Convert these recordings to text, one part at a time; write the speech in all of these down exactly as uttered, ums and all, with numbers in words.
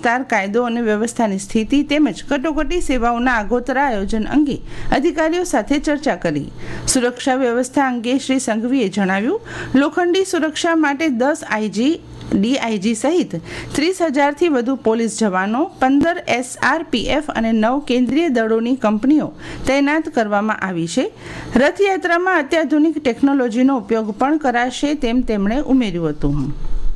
વિસ્તાર, કાયદો અને વ્યવસ્થાની સ્થિતિ તેમજ કટોકટી સેવાઓના આગોતરા આયોજન અંગે અધિકારીઓ સાથે ચર્ચા કરી. સુરક્ષા વ્યવસ્થા અંગે શ્રી સંઘવીએ જણાવ્યું, લોખંડી સુરક્ષા માટે દસ આઈજી, ડીઆઈજી સહિત ત્રીસ હજારથી વધુ પોલીસ જવાનો, પંદર એસઆરપીએફ અને નવ કેન્દ્રીય દળોની કંપનીઓ તૈનાત કરવામાં આવી છે. રથયાત્રામાં અત્યાધુનિક ટેકનોલોજીનો ઉપયોગ પણ કરાશે તેમ તેમણે ઉમેર્યું હતું.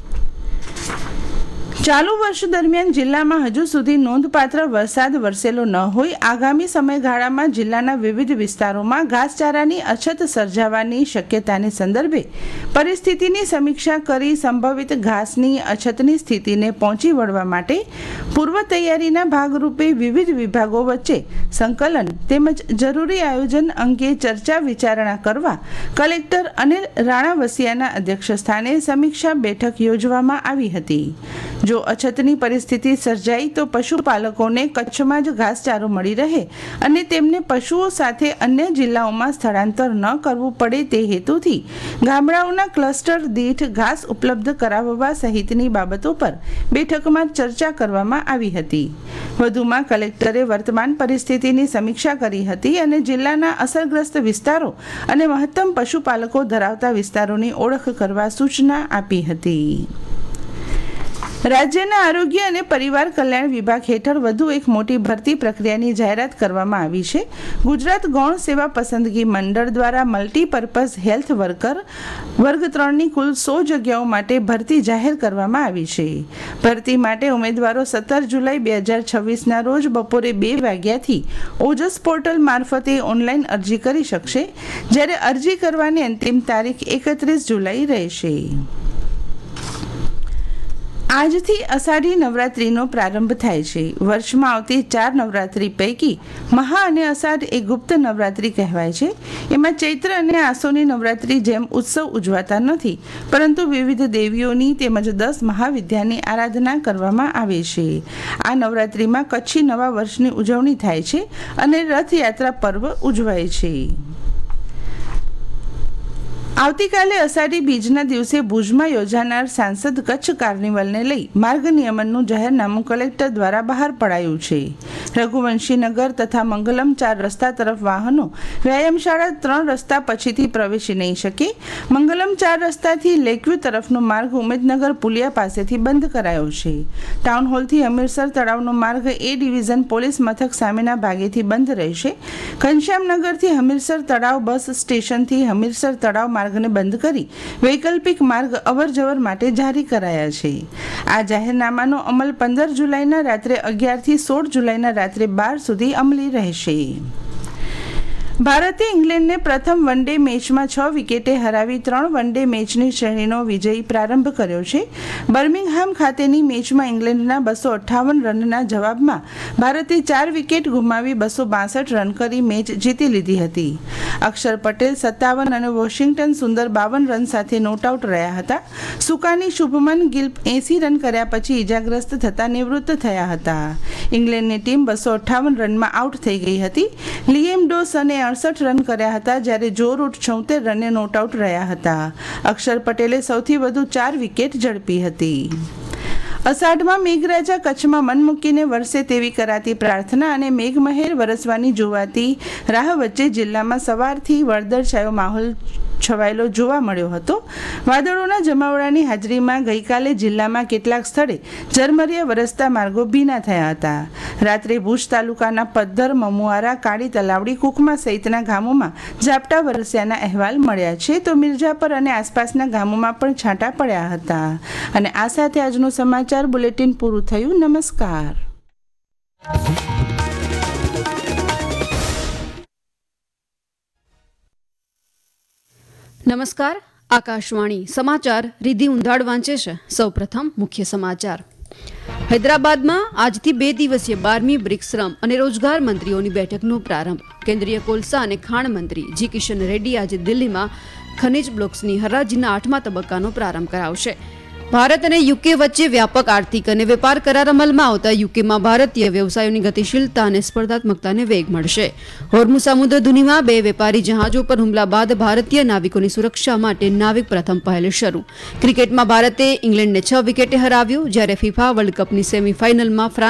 ચાલુ વર્ષ દરમિયાન જિલ્લામાં હજુ સુધી નોંધપાત્ર વરસાદ વરસેલો ન હોય, આગામી સમયગાળામાં જિલ્લાના વિવિધ વિસ્તારોમાં ઘાસચારાની અછત સર્જાવાની શક્યતાને સંદર્ભે પરિસ્થિતિની સમીક્ષા કરી સંભવિત ઘાસની અછતની સ્થિતિને પહોંચી વળવા માટે પૂર્વ તૈયારીના ભાગરૂપે વિવિધ વિભાગો વચ્ચે સંકલન તેમજ જરૂરી આયોજન અંગે ચર્ચા વિચારણા કરવા કલેક્ટર અનિલ રાણાવસિયાના અધ્યક્ષસ્થાને સમીક્ષા બેઠક યોજવામાં આવી હતી. જો અછતની પરિસ્થિતિ સર્જાય તો પશુપાલકોને કચ્છમાં જ ઘાસચારો મળી રહે અને તેમને પશુઓ સાથે અન્ય જિલ્લાઓમાં સ્થળાંતર ન કરવું પડે તે હેતુથી ગામડાઓના ક્લસ્ટર દીઠ ઘાસ ઉપલબ્ધ કરાવવા સહિતની બાબતો પર બેઠકમાં ચર્ચા કરવામાં આવી હતી. વધુમાં કલેક્ટરે વર્તમાન પરિસ્થિતિની સમીક્ષા કરી હતી અને જિલ્લાના અસરગ્રસ્ત વિસ્તારો અને મહત્તમ પશુપાલકો ધરાવતા વિસ્તારોની ઓળખ કરવા સૂચના આપી હતી. રાજ્યના આરોગ્ય અને પરિવાર કલ્યાણ વિભાગ હેઠળ વધુ એક મોટી ભરતી પ્રક્રિયાની જાહેરાત કરવામાં આવી છે. ગુજરાત ગૌણ સેવા પસંદગી મંડળ દ્વારા મલ્ટીપર્પઝ હેલ્થ વર્કર વર્ગ ત્રણની કુલ સો જગ્યાઓ માટે ભરતી જાહેર કરવામાં આવી છે. ભરતી માટે ઉમેદવારો સત્તર જુલાઈ બે હજાર છવ્વીસના રોજ બપોરે બે વાગ્યાથી ઓજસ પોર્ટલ મારફતે ઓનલાઈન અરજી કરી શકશે, જ્યારે અરજી કરવાની અંતિમ તારીખ એકત્રીસ જુલાઈ રહેશે. આજથી અષાઢી નવરાત્રિનો પ્રારંભ થાય છે. વર્ષમાં આવતી ચાર નવરાત્રિ પૈકી મહા અને અષાઢ એ ગુપ્ત નવરાત્રિ કહેવાય છે. એમાં ચૈત્ર અને આસોની નવરાત્રિ જેમ ઉત્સવ ઉજવાતા નથી, પરંતુ વિવિધ દેવીઓની તેમજ દસ મહાવિદ્યાની આરાધના કરવામાં આવે છે. આ નવરાત્રિમાં કચ્છી નવા વર્ષની ઉજવણી થાય છે અને રથયાત્રા પર્વ ઉજવાય છે. આવતીકાલે અષાઢી બીજના દિવસે ભુજમાં યોજાનાર સાંસદ કચ્છ કાર્નિવલને લઈ માર્ગ નિયમનનું જાહેરનામું કલેક્ટર દ્વારા બહાર પડાયું છે. રઘુવંશીનગર તથા મંગલમ ચાર રસ્તા તરફ વાહનો વ્યાયામશાળા ત્રણ રસ્તા પછીથી પ્રવેશી નહીં શકે. મંગલમ ચાર રસ્તાથી લેકવ્યુ તરફનો માર્ગ ઉમેદનગર પુલિયા પાસેથી બંધ કરાયો છે. ટાઉન હોલથી હમીરસર તળાવનો માર્ગ એ ડિવિઝન પોલીસ મથક સામેના ભાગેથી બંધ રહેશે. ઘનશ્યામનગરથી હમીરસર તળાવ બસ સ્ટેશનથી હમીરસર તળાવ માર્ગ ને બંધ કરી વૈકલ્પિક માર્ગ અવરજવર માટે જારી કરાયા છે. આ જાહેરનામાનો અમલ પંદર જુલાઈના રાત્રે અગિયારથી સોળ જુલાઈના રાત્રે બાર સુધી અમલી રહેશે. ભારતે ઇંગ્લેન્ડને પ્રથમ વન ડે મેચમાં છ વિકેટે હરાવી ત્રણ વન ડે મેચની શ્રેણીનો વિજયી પ્રારંભ કર્યો છે. બર્મિંગહામ ખાતેની મેચમાં ઇંગ્લેન્ડના બસો અઠ્ઠાવન રનના જવાબમાં ભારતે ચાર વિકેટ ગુમાવી બસો બાસઠ રન કરી મેચ જીતી લીધી હતી. અક્ષર પટેલ સત્તાવન અને વોશિંગ્ટન સુંદર બાવન રન સાથે નોટ આઉટ રહ્યા હતા. સુકાની શુભમન ગિલ એંસી રન કર્યા પછી ઇજાગ્રસ્ત થતા નિવૃત્ત થયા હતા. ઇંગ્લેન્ડની ટીમ બસો અઠ્ઠાવન રનમાં આઉટ થઈ ગઈ હતી. લિએમ ડોસને અડસઠ રન કર્યા હતા, જ્યારે જો રૂટ છોતેર રને નોટ આઉટ રહ્યા હતા. અક્ષર પટેલે સૌથી વધુ ચાર વિકેટ ઝડપી હતી. અષાઢમાં મેઘરાજા કચ્છમાં મન મૂકીને વરસે તેવી કરાતી પ્રાર્થના અને મેઘમહેર વરસવાની જોવાતી રાહ વચ્ચે જિલ્લામાં સવારથી વાદળછાયો માહોલ છવાયેલો જોવા મળ્યો હતો. વાદળોના જમાવડાની હાજરીમાં ગઈકાલે જિલ્લામાં કેટલાક સ્થળે ઝરમરિયા વરસતા માર્ગો ભીના થયા હતા. રાત્રે ભુજ તાલુકાના પદ્ધર, મમુઆરા, કાળી તલાવડી, કુકમા સહિતના ગામોમાં ઝાપટા વરસ્યાના અહેવાલ મળ્યા છે, તો મિર્જાપર અને આસપાસના ગામોમાં પણ છાંટા પડ્યા હતા. અને આ સાથે આજનું સમાચાર બુલેટિન પૂરું થયું. નમસ્કાર. નમસ્કાર. આકાશવાણી સમાચાર રિધિ ઉંધાડ વાંચે છે. સૌપ્રથમ મુખ્ય સમાચાર. હૈદરાબાદમાં આજથી બે દિવસીય બારમી બ્રિક્સ શ્રમ અને રોજગાર મંત્રીઓની બેઠકનો પ્રારંભ. કેન્દ્રીય કોલસા અને ખાણ મંત્રી જી કિશન રેડ્ડી આજે દિલ્હીમાં ખનીજ બ્લોક્સની હરાજીના આઠમા તબક્કાનો પ્રારંભ કરાવશે. ભારત અને યુકે વચ્ચે વ્યાપક આર્થિક અને વેપાર કરાર અમલમાં આવતા યુકેમાં ભારતીય વ્યવસાયોની ગતિશીલતા અને સ્પર્ધાત્મકતાને વેગ મળશે. હોર્મુઝ સમુદ્ર ધુનીમાં બે વેપારી જહાજો પર હુમલા બાદ ભારતીય નાવિકોની સુરક્ષા માટે નાવિક પ્રથમ પહેલ શરૂ. ક્રિકેટમાં ભારતે ઇંગ્લેન્ડને છ વિકેટે હરાવ્યું, જ્યારે ફિફા વર્લ્ડ કપની સેમીફાઇનલમાં ફ્રાન્સ